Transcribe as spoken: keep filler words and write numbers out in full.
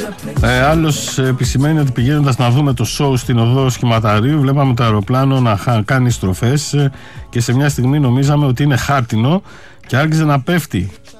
Ε, άλλος επισημαίνει ότι πηγαίνοντας να δούμε το show στην οδό Σχηματαρίου, βλέπαμε το αεροπλάνο να κάνει στροφές και σε μια στιγμή νομίζαμε ότι είναι χάρτινο και άρχιζε να πέφτει